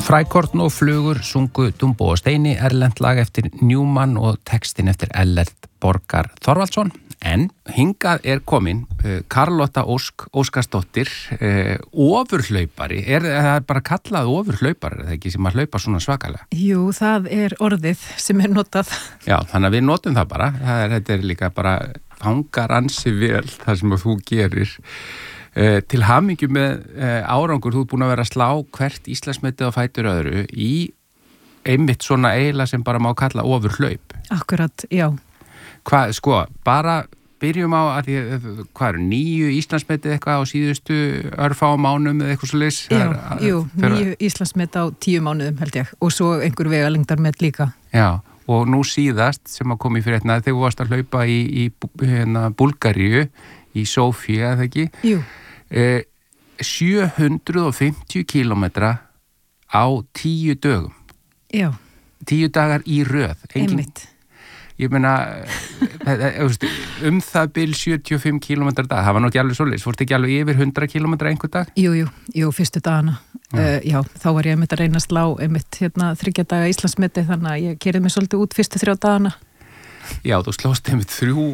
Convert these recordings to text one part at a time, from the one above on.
Frækorn og flugur sungu Dumbo og Steini, erlent lag eftir Newman og textin eftir Ellert Borgar Þorvaldsson. En hingað komin Karlotta Óskarsdóttir, ofurhlaupari. Það bara kallað ofurhlaupari, er það ekki, sem að hlaupa svona svakalega? Jú, það orðið sem notað. Já, þannig að við notum það bara. Þetta líka bara fangar ansi vel það sem þú gerir. Til hamingju með árangur, þú búin að vera að slá hvert Íslandsmetið á fætur öðru í einmitt svona eiginlega sem bara má kalla ofurhlaup. Akkurat, já. Bara byrjum á að hvað 9 Íslandsmetið eitthvað á síðustu örfá mánum eða eitthvað svoleiðis? Jú, 9 Íslandsmet á 10 mánuðum held ég og svo einhver vegalengdarmet líka. Já, og nú síðast sem að koma í fréttina þegar þú varst að hlaupa í Búlgaríu, í Sofía, eða ekki? Jú. 750 kilometra á 10 dögum. Já. 10 dagar í röð. Einmitt. Ég meina, það bil 75 kilometra dag, það var nú ekki alveg svoleiðis, fórst ekki alveg yfir 100 kilometra einhver dag? Jú, fyrstu dagana. Já, þá var ég einmitt að reyna að slá einmitt 3 daga Íslandsmeti, þannig að ég kerði mig svolítið út fyrstu 3 dagana. Já, þú slóst einmitt 3,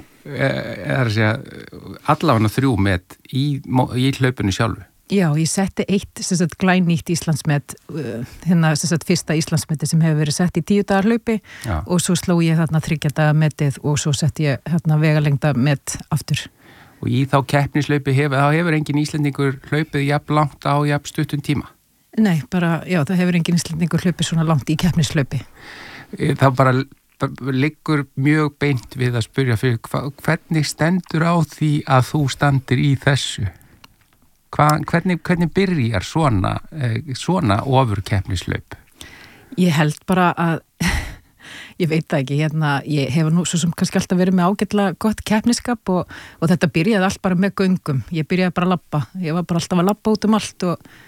allavega 3 met í hlaupinu sjálfu. Já, ég setti eitt glænýtt Íslandsmet, fyrsta Íslandsmeti sem hefur verið sett í 10 dagar hlaupi. Já. Og svo sló ég þarna 3 daga metið og svo setti ég vegalengda met aftur. Og í þá keppnislaupi hefur engin Íslendingur hlaupið jafn langt á jafn stuttum tíma? Nei, það hefur engin Íslendingur hlaupið svona langt í keppnislaupi. Það bara liggur mjög beint við að spyrja fyrir hvernig stendur á því að þú standir í þessu? Hvernig byrjar svona ofurkeppnislaup? Ég held bara að ég veit það ekki, ég hefur nú svo sem kannski alltaf verið með ágætlega gott keppniskap og þetta byrjaði allt bara með göngum. Ég byrjaði bara að labba, ég var bara alltaf að labba út allt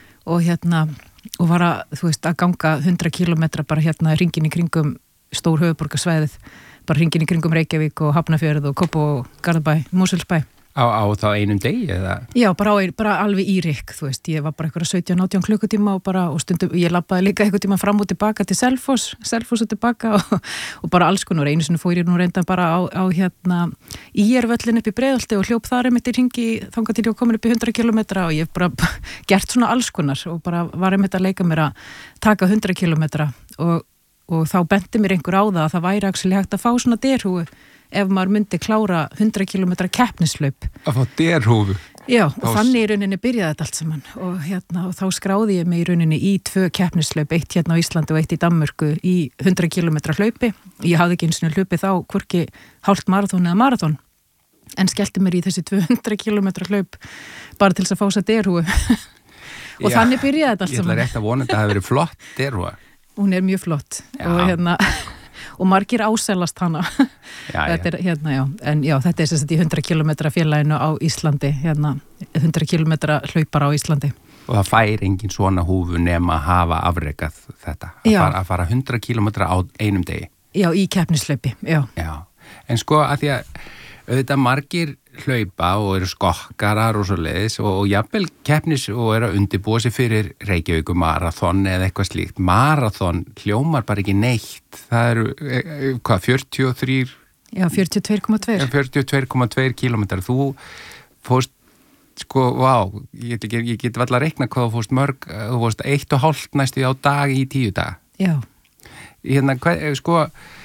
og var að ganga 100 kilometra bara hringinn í kringum stór höfuðborgarsvæðið, bara hringinn í kringum Reykjavík og Hafnarfjörð og Kópavog og Garðabæ, Mosfellsbæ. Á þá einum degi eða? Já, bara alveg í rykk, ég var bara eitthvað 17-18 klukkutíma og stundum, ég labbaði líka eitthvað tíma fram og tilbaka til Selfoss og tilbaka og bara alls konar. Einu sinni fór ég nú reynda bara á Írvöllin upp í Breiðholti og hljóp þar einmitt í hringi þangað til ég komin upp í 100 kilometra og ég bara gert svona alls konar og bara var einmitt að leika mér að taka 100 kilometra og þá benti mér einhver á það að það væri actually hægt að fá svona derhúfu ef maður myndi klára 100 kilometra keppnislaup. Að fá derhúfu? Já, og þannig í rauninni byrjaði þetta allt saman og þá skráði ég mig í rauninni í 2 keppnislaup, eitt á Íslandi og eitt í Danmörku í 100 kilometra hlaupi. Ég hafði ekki einu sinni hlaupið þá hvorki hálft marathon eða marathon en skellti mér í þessi 200 kilometra hlaup bara til þess að fá sér derhúfu og þannig byrjaði þetta allt saman. Ég ætla rétt að vona þetta hafi verið flott derhúfa. Hún mjög flott og margir ásælast hana. Þetta en þetta sem sagt í 100 kilometra félaginu á Íslandi 100 kilometra hlaupar á Íslandi. Og það fær engin svona húfu nema að hafa afrekað þetta að fara 100 kilometra á einum degi. Já, í keppnislaupi, já. En að því að auðvitað margir hlaupa og eru skokkarar og svo leiðis og jafnvel keppnis og eru að undirbúa sig fyrir Reykjavík marathon eða eitthvað slíkt. Marathon hljómar bara ekki neitt. Það eru, 43? Já, 42,2. 42,2 kilometrar. Þú fórst, ég get valla að reikna hvað þú fórst mörg, þú fórst 1,5 næstu á dag í 10 daga. Já.